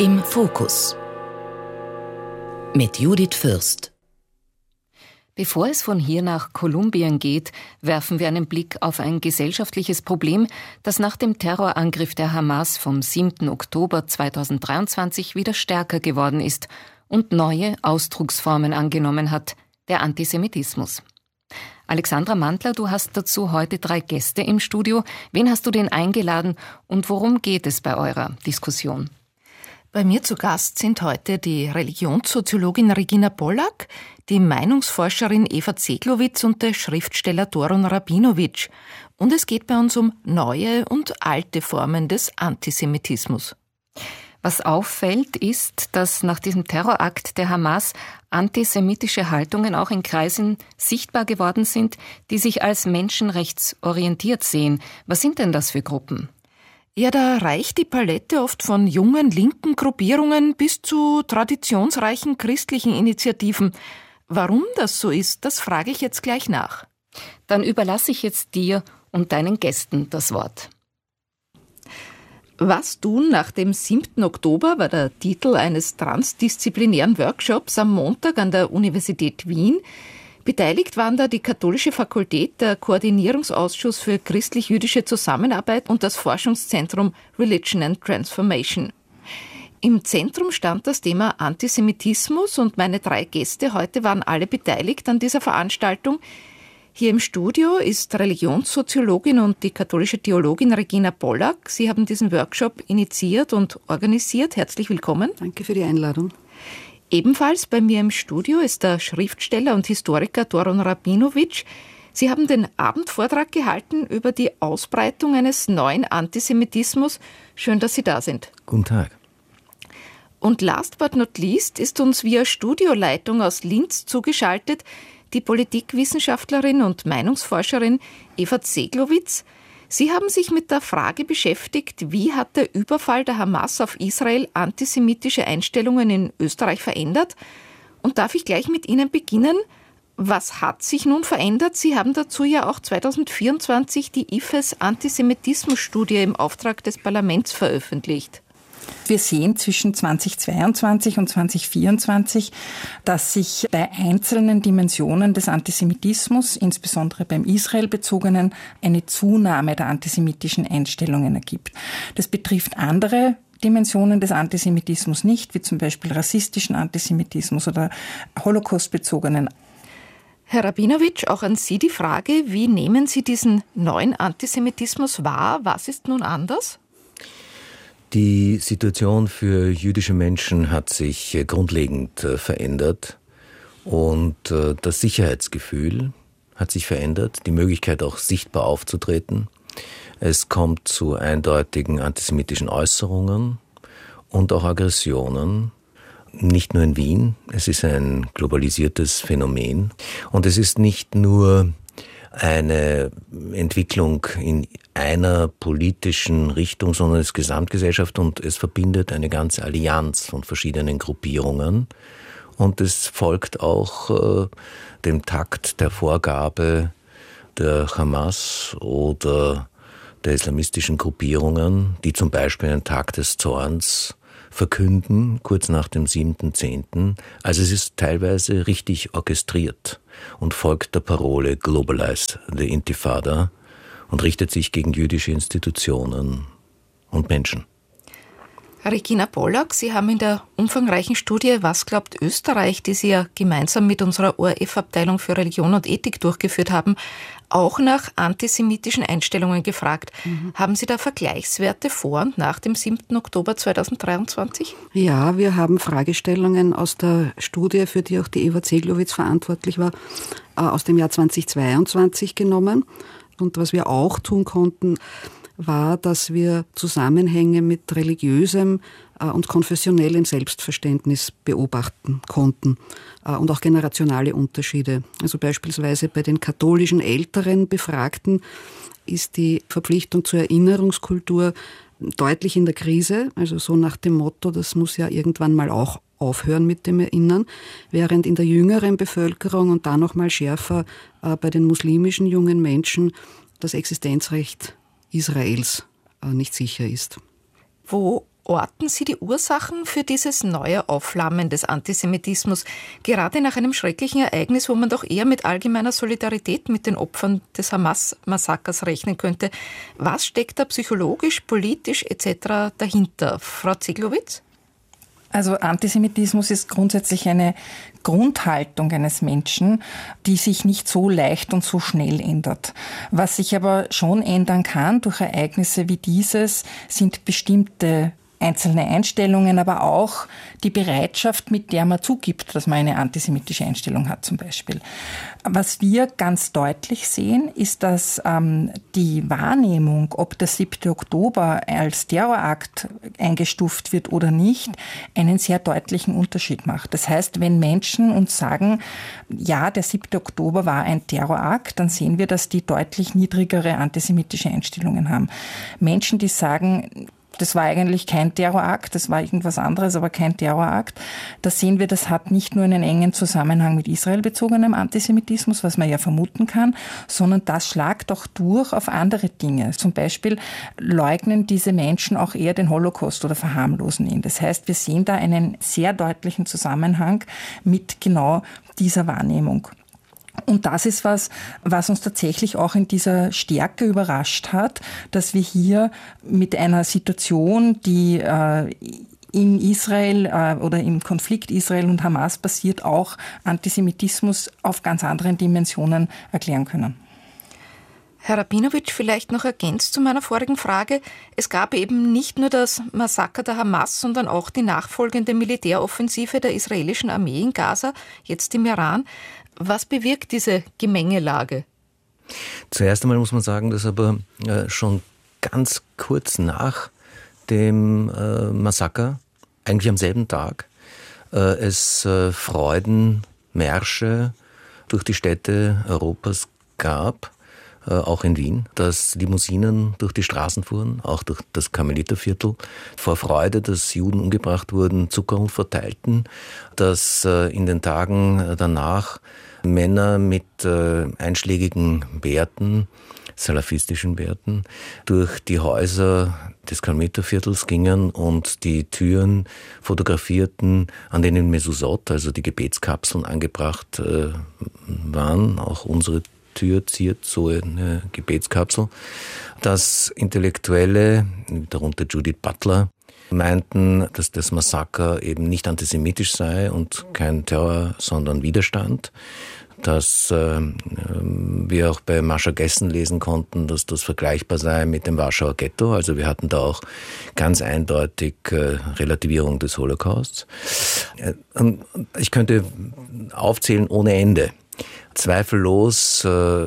Im Fokus mit Judith Fürst. Bevor es von hier nach Kolumbien geht, werfen wir einen Blick auf ein gesellschaftliches Problem, das nach dem Terrorangriff der Hamas vom 7. Oktober 2023 wieder stärker geworden ist und neue Ausdrucksformen angenommen hat, der Antisemitismus. Alexandra Mantler, du hast dazu heute 3 Gäste im Studio. Wen hast du denn eingeladen und worum geht es bei eurer Diskussion? Bei mir zu Gast sind heute die Religionssoziologin Regina Pollack, die Meinungsforscherin Eva Zeglowitz und der Schriftsteller Doron Rabinowitsch. Und es geht bei uns um neue und alte Formen des Antisemitismus. Was auffällt, ist, dass nach diesem Terrorakt der Hamas antisemitische Haltungen auch in Kreisen sichtbar geworden sind, die sich als menschenrechtsorientiert sehen. Was sind denn das für Gruppen? Ja, da reicht die Palette oft von jungen linken Gruppierungen bis zu traditionsreichen christlichen Initiativen. Warum das so ist, das frage ich jetzt gleich nach. Dann überlasse ich jetzt dir und deinen Gästen das Wort. Was tun nach dem 7. Oktober war der Titel eines transdisziplinären Workshops am Montag an der Universität Wien. Beteiligt waren da die Katholische Fakultät, der Koordinierungsausschuss für christlich-jüdische Zusammenarbeit und das Forschungszentrum Religion and Transformation. Im Zentrum stand das Thema Antisemitismus und meine 3 Gäste heute waren alle beteiligt an dieser Veranstaltung. Hier im Studio ist Religionssoziologin und die katholische Theologin Regina Pollack. Sie haben diesen Workshop initiiert und organisiert. Herzlich willkommen. Danke für die Einladung. Ebenfalls bei mir im Studio ist der Schriftsteller und Historiker Doron Rabinowitsch. Sie haben den Abendvortrag gehalten über die Ausbreitung eines neuen Antisemitismus. Schön, dass Sie da sind. Guten Tag. Und last but not least ist uns via Studioleitung aus Linz zugeschaltet die Politikwissenschaftlerin und Meinungsforscherin Eva Zeglowitz. Sie haben sich mit der Frage beschäftigt, wie hat der Überfall der Hamas auf Israel antisemitische Einstellungen in Österreich verändert? Und darf ich gleich mit Ihnen beginnen? Was hat sich nun verändert? Sie haben dazu ja auch 2024 die IFES Antisemitismusstudie im Auftrag des Parlaments veröffentlicht. Wir sehen zwischen 2022 und 2024, dass sich bei einzelnen Dimensionen des Antisemitismus, insbesondere beim israelbezogenen, eine Zunahme der antisemitischen Einstellungen ergibt. Das betrifft andere Dimensionen des Antisemitismus nicht, wie zum Beispiel rassistischen Antisemitismus oder Holocaust-bezogenen. Herr Rabinowitsch, auch an Sie die Frage, wie nehmen Sie diesen neuen Antisemitismus wahr? Was ist nun anders? Die Situation für jüdische Menschen hat sich grundlegend verändert und das Sicherheitsgefühl hat sich verändert, die Möglichkeit auch sichtbar aufzutreten. Es kommt zu eindeutigen antisemitischen Äußerungen und auch Aggressionen, nicht nur in Wien, es ist ein globalisiertes Phänomen und es ist nicht nur eine Entwicklung in einer politischen Richtung, sondern es ist Gesamtgesellschaft und es verbindet eine ganze Allianz von verschiedenen Gruppierungen und es folgt auch dem Takt der Vorgabe der Hamas oder der islamistischen Gruppierungen, die zum Beispiel einen Tag des Zorns verkünden, kurz nach dem 7.10. Also es ist teilweise richtig orchestriert und folgt der Parole Globalize the Intifada und richtet sich gegen jüdische Institutionen und Menschen. Regina Pollack, Sie haben in der umfangreichen Studie Was glaubt Österreich, die Sie ja gemeinsam mit unserer ORF-Abteilung für Religion und Ethik durchgeführt haben, auch nach antisemitischen Einstellungen gefragt. Haben Sie da Vergleichswerte vor und nach dem 7. Oktober 2023? Ja, wir haben Fragestellungen aus der Studie, für die auch die Eva Zeglowitz verantwortlich war, aus dem Jahr 2022 genommen. Und was wir auch tun konnten, war, dass wir Zusammenhänge mit religiösem und konfessionellem Selbstverständnis beobachten konnten und auch generationale Unterschiede. Also beispielsweise bei den katholischen älteren Befragten ist die Verpflichtung zur Erinnerungskultur deutlich in der Krise, also so nach dem Motto, das muss ja irgendwann mal auch aufhören mit dem Erinnern, während in der jüngeren Bevölkerung und da noch mal schärfer bei den muslimischen jungen Menschen das Existenzrecht Israels nicht sicher ist. Wo orten Sie die Ursachen für dieses neue Aufflammen des Antisemitismus, gerade nach einem schrecklichen Ereignis, wo man doch eher mit allgemeiner Solidarität mit den Opfern des Hamas-Massakers rechnen könnte? Was steckt da psychologisch, politisch etc. dahinter? Frau Zeglowitz? Also Antisemitismus ist grundsätzlich eine Grundhaltung eines Menschen, die sich nicht so leicht und so schnell ändert. Was sich aber schon ändern kann durch Ereignisse wie dieses, sind bestimmte einzelne Einstellungen, aber auch die Bereitschaft, mit der man zugibt, dass man eine antisemitische Einstellung hat zum Beispiel. Was wir ganz deutlich sehen, ist, dass die Wahrnehmung, ob der 7. Oktober als Terrorakt eingestuft wird oder nicht, einen sehr deutlichen Unterschied macht. Das heißt, wenn Menschen uns sagen, ja, der 7. Oktober war ein Terrorakt, dann sehen wir, dass die deutlich niedrigere antisemitische Einstellungen haben. Menschen, die sagen, das war eigentlich kein Terrorakt, das war irgendwas anderes, aber kein Terrorakt. Da sehen wir, das hat nicht nur einen engen Zusammenhang mit israelbezogenem Antisemitismus, was man ja vermuten kann, sondern das schlagt auch durch auf andere Dinge. Zum Beispiel leugnen diese Menschen auch eher den Holocaust oder verharmlosen ihn. Das heißt, wir sehen da einen sehr deutlichen Zusammenhang mit genau dieser Wahrnehmung. Und das ist was uns tatsächlich auch in dieser Stärke überrascht hat, dass wir hier mit einer Situation, die in Israel oder im Konflikt Israel und Hamas passiert, auch Antisemitismus auf ganz anderen Dimensionen erklären können. Herr Rabinowitsch, vielleicht noch ergänzt zu meiner vorigen Frage. Es gab eben nicht nur das Massaker der Hamas, sondern auch die nachfolgende Militäroffensive der israelischen Armee in Gaza, jetzt im Iran. Was bewirkt diese Gemengelage? Zuerst einmal muss man sagen, dass aber schon ganz kurz nach dem Massaker, eigentlich am selben Tag, es Freudenmärsche durch die Städte Europas gab, auch in Wien, dass Limousinen durch die Straßen fuhren, auch durch das Karmeliterviertel, vor Freude, dass Juden umgebracht wurden, Zuckerl verteilten, dass in den Tagen danach Männer mit einschlägigen Bärten, salafistischen Bärten, durch die Häuser des Karmeliterviertels gingen und die Türen fotografierten, an denen Mezuzot, also die Gebetskapseln, angebracht waren, auch unsere Tür ziert so eine Gebetskapsel, dass Intellektuelle, darunter Judith Butler, meinten, dass das Massaker eben nicht antisemitisch sei und kein Terror, sondern Widerstand. Dass wir auch bei Mascha Gessen lesen konnten, dass das vergleichbar sei mit dem Warschauer Ghetto. Also wir hatten da auch ganz eindeutig Relativierung des Holocausts. Ich könnte aufzählen ohne Ende. Zweifellos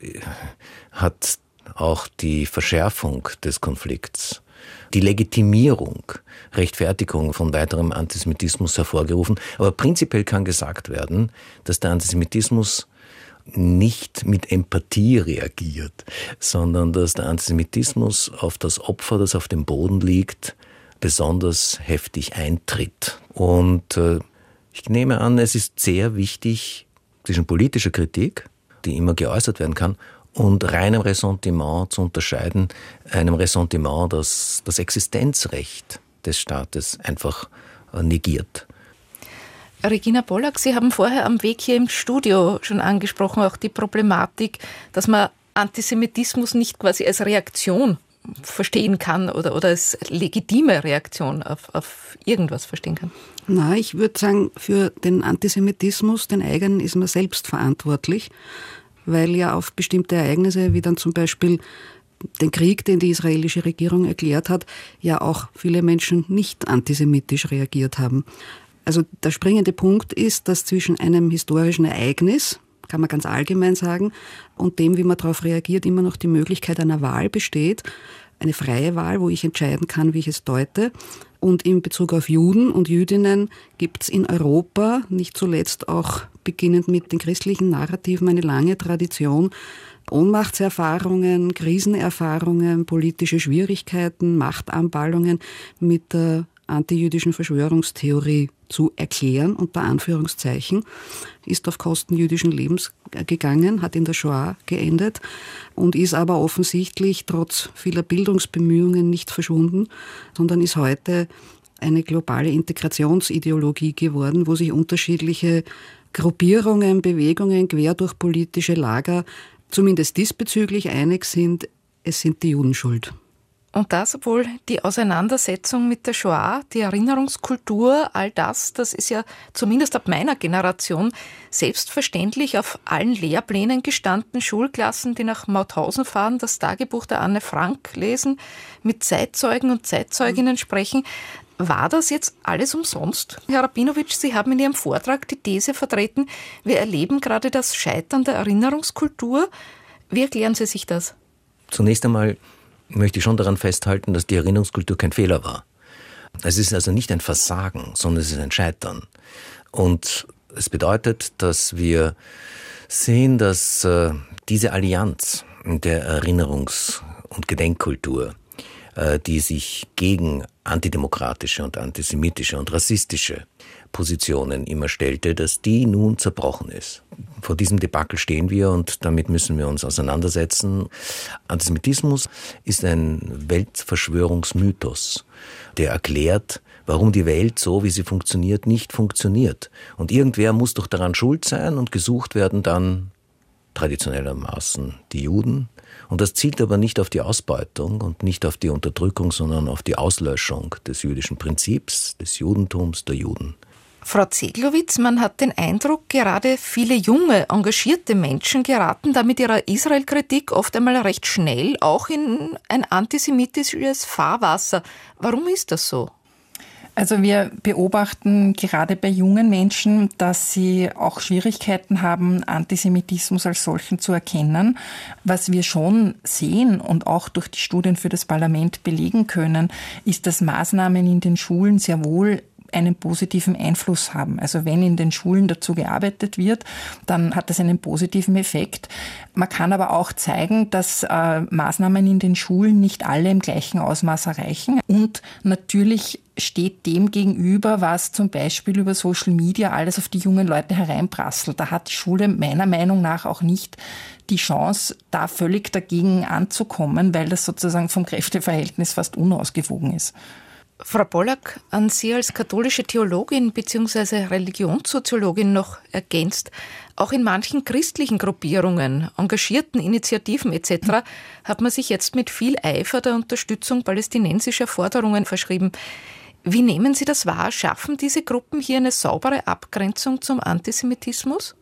hat auch die Verschärfung des Konflikts, die Legitimierung, Rechtfertigung von weiterem Antisemitismus hervorgerufen. Aber prinzipiell kann gesagt werden, dass der Antisemitismus nicht mit Empathie reagiert, sondern dass der Antisemitismus auf das Opfer, das auf dem Boden liegt, besonders heftig eintritt. Und ich nehme an, es ist sehr wichtig, zwischen politischer Kritik, die immer geäußert werden kann, und reinem Ressentiment zu unterscheiden, einem Ressentiment, das das Existenzrecht des Staates einfach negiert. Regina Pollack, Sie haben vorher am Weg hier im Studio schon angesprochen, auch die Problematik, dass man Antisemitismus nicht quasi als Reaktion verstehen kann oder als legitime Reaktion auf irgendwas verstehen kann. Na, ich würde sagen, für den Antisemitismus, den eigenen, ist man selbst verantwortlich, weil ja auf bestimmte Ereignisse, wie dann zum Beispiel den Krieg, den die israelische Regierung erklärt hat, ja auch viele Menschen nicht antisemitisch reagiert haben. Also der springende Punkt ist, dass zwischen einem historischen Ereignis, kann man ganz allgemein sagen, und dem, wie man darauf reagiert, immer noch die Möglichkeit einer Wahl besteht. Eine freie Wahl, wo ich entscheiden kann, wie ich es deute. Und in Bezug auf Juden und Jüdinnen gibt es in Europa, nicht zuletzt auch beginnend mit den christlichen Narrativen, eine lange Tradition, Ohnmachtserfahrungen, Krisenerfahrungen, politische Schwierigkeiten, Machtanballungen mit der antijüdischen Verschwörungstheorie zu erklären, unter Anführungszeichen, ist auf Kosten jüdischen Lebens gegangen, hat in der Shoah geendet und ist aber offensichtlich trotz vieler Bildungsbemühungen nicht verschwunden, sondern ist heute eine globale Integrationsideologie geworden, wo sich unterschiedliche Gruppierungen, Bewegungen quer durch politische Lager zumindest diesbezüglich einig sind, es sind die Juden schuld. Und das, obwohl die Auseinandersetzung mit der Shoah, die Erinnerungskultur, all das ist ja zumindest ab meiner Generation selbstverständlich auf allen Lehrplänen gestanden. Schulklassen, die nach Mauthausen fahren, das Tagebuch der Anne Frank lesen, mit Zeitzeugen und Zeitzeuginnen sprechen. War das jetzt alles umsonst? Herr Rabinowitsch, Sie haben in Ihrem Vortrag die These vertreten, wir erleben gerade das Scheitern der Erinnerungskultur. Wie erklären Sie sich das? Zunächst einmal möchte ich schon daran festhalten, dass die Erinnerungskultur kein Fehler war. Es ist also nicht ein Versagen, sondern es ist ein Scheitern. Und es bedeutet, dass wir sehen, dass diese Allianz der Erinnerungs- und Gedenkkultur, die sich gegen antidemokratische und antisemitische und rassistische Positionen immer stellte, dass die nun zerbrochen ist. Vor diesem Debakel stehen wir und damit müssen wir uns auseinandersetzen. Antisemitismus ist ein Weltverschwörungsmythos, der erklärt, warum die Welt so, wie sie funktioniert, nicht funktioniert. Und irgendwer muss doch daran schuld sein und gesucht werden dann traditionellermaßen die Juden. Und das zielt aber nicht auf die Ausbeutung und nicht auf die Unterdrückung, sondern auf die Auslöschung des jüdischen Prinzips, des Judentums, der Juden. Frau Zeglowitz, man hat den Eindruck, gerade viele junge, engagierte Menschen geraten da mit ihrer Israel-Kritik oft einmal recht schnell auch in ein antisemitisches Fahrwasser. Warum ist das so? Also wir beobachten gerade bei jungen Menschen, dass sie auch Schwierigkeiten haben, Antisemitismus als solchen zu erkennen. Was wir schon sehen und auch durch die Studien für das Parlament belegen können, ist, dass Maßnahmen in den Schulen sehr wohl einen positiven Einfluss haben. Also wenn in den Schulen dazu gearbeitet wird, dann hat das einen positiven Effekt. Man kann aber auch zeigen, dass Maßnahmen in den Schulen nicht alle im gleichen Ausmaß erreichen. Und natürlich steht dem gegenüber, was zum Beispiel über Social Media alles auf die jungen Leute hereinprasselt. Da hat die Schule meiner Meinung nach auch nicht die Chance, da völlig dagegen anzukommen, weil das sozusagen vom Kräfteverhältnis fast unausgewogen ist. Frau Pollack, an Sie als katholische Theologin bzw. Religionssoziologin noch ergänzt, auch in manchen christlichen Gruppierungen, engagierten Initiativen etc. hat man sich jetzt mit viel Eifer der Unterstützung palästinensischer Forderungen verschrieben. Wie nehmen Sie das wahr? Schaffen diese Gruppen hier eine saubere Abgrenzung zum Antisemitismus?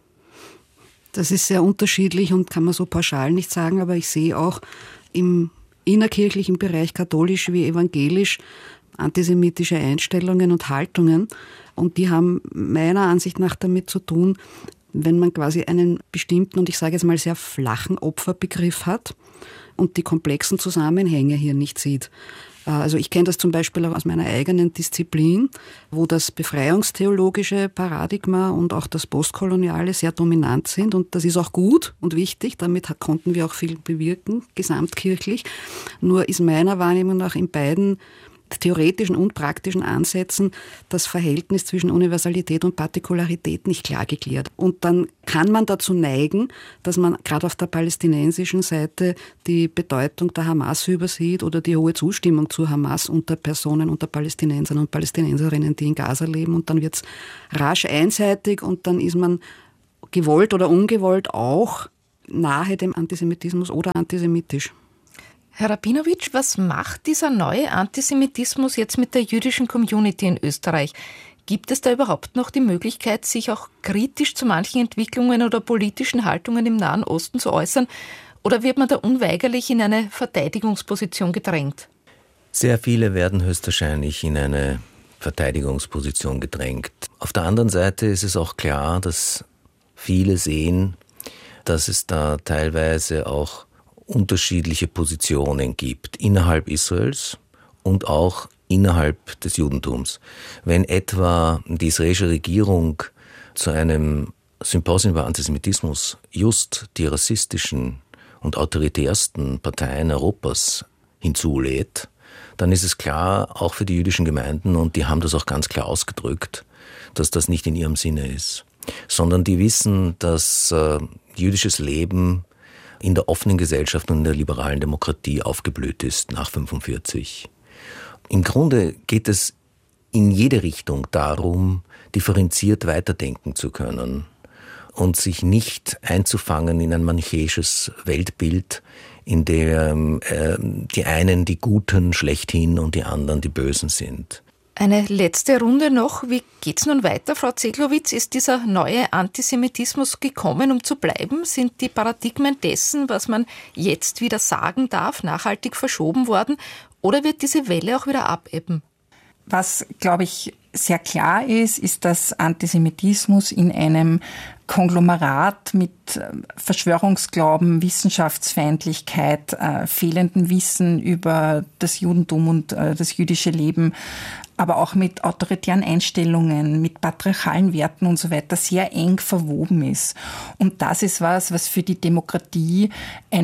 Das ist sehr unterschiedlich und kann man so pauschal nicht sagen, aber ich sehe auch im innerkirchlichen Bereich, katholisch wie evangelisch, antisemitische Einstellungen und Haltungen. Und die haben meiner Ansicht nach damit zu tun, wenn man quasi einen bestimmten und ich sage jetzt mal sehr flachen Opferbegriff hat und die komplexen Zusammenhänge hier nicht sieht. Also ich kenne das zum Beispiel auch aus meiner eigenen Disziplin, wo das befreiungstheologische Paradigma und auch das postkoloniale sehr dominant sind. Und das ist auch gut und wichtig. Damit konnten wir auch viel bewirken, gesamtkirchlich. Nur ist meiner Wahrnehmung nach in beiden theoretischen und praktischen Ansätzen das Verhältnis zwischen Universalität und Partikularität nicht klar geklärt. Und dann kann man dazu neigen, dass man gerade auf der palästinensischen Seite die Bedeutung der Hamas übersieht oder die hohe Zustimmung zur Hamas unter Personen, unter Palästinensern und Palästinenserinnen, die in Gaza leben. Und dann wird es rasch einseitig und dann ist man gewollt oder ungewollt auch nahe dem Antisemitismus oder antisemitisch. Herr Rabinowitsch, was macht dieser neue Antisemitismus jetzt mit der jüdischen Community in Österreich? Gibt es da überhaupt noch die Möglichkeit, sich auch kritisch zu manchen Entwicklungen oder politischen Haltungen im Nahen Osten zu äußern? Oder wird man da unweigerlich in eine Verteidigungsposition gedrängt? Sehr viele werden höchstwahrscheinlich in eine Verteidigungsposition gedrängt. Auf der anderen Seite ist es auch klar, dass viele sehen, dass es da teilweise auch unterschiedliche Positionen gibt innerhalb Israels und auch innerhalb des Judentums. Wenn etwa die israelische Regierung zu einem Symposium über Antisemitismus just die rassistischen und autoritärsten Parteien Europas hinzulädt, dann ist es klar, auch für die jüdischen Gemeinden, und die haben das auch ganz klar ausgedrückt, dass das nicht in ihrem Sinne ist, sondern die wissen, dass jüdisches Leben in der offenen Gesellschaft und in der liberalen Demokratie aufgeblüht ist nach 1945. Im Grunde geht es in jede Richtung darum, differenziert weiterdenken zu können und sich nicht einzufangen in ein manichäisches Weltbild, in dem die einen die Guten schlechthin und die anderen die Bösen sind. Eine letzte Runde noch. Wie geht's nun weiter, Frau Zeglowitz? Ist dieser neue Antisemitismus gekommen, um zu bleiben? Sind die Paradigmen dessen, was man jetzt wieder sagen darf, nachhaltig verschoben worden? Oder wird diese Welle auch wieder abebben? Was, glaube ich, sehr klar ist, dass Antisemitismus in einem Konglomerat mit Verschwörungsglauben, Wissenschaftsfeindlichkeit, fehlendem Wissen über das Judentum und das jüdische Leben, aber auch mit autoritären Einstellungen, mit patriarchalen Werten und so weiter sehr eng verwoben ist. Und das ist was für die Demokratie